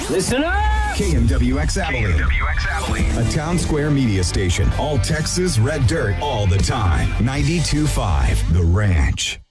Listen up! KMWX Abilene. A Town Square media station. All Texas red dirt all the time. 92.5 The Ranch.